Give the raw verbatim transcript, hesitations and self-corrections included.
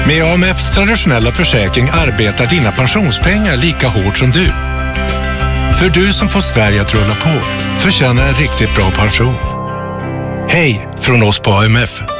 Med A M F:s traditionella försäkring arbetar dina pensionspengar lika hårt som du. För du som får Sverige att rulla på förtjänar en riktigt bra pension. Hej från oss på A M F.